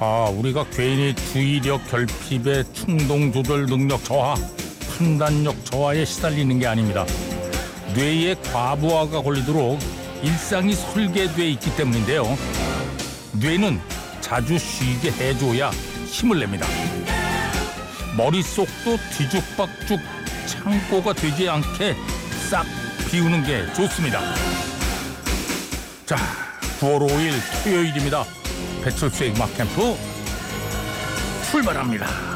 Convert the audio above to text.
우리가 괜히 주의력 결핍에 충동 조절 능력 저하, 판단력 저하에 시달리는 게 아닙니다. 뇌의 과부하가 걸리도록 일상이 설계돼 있기 때문인데요. 뇌는 자주 쉬게 해줘야 힘을 냅니다. 머릿속도 뒤죽박죽 창고가 되지 않게 싹 비우는 게 좋습니다. 자, 9월 5일 토요일입니다. 배철수의 음악 캠프 출발합니다.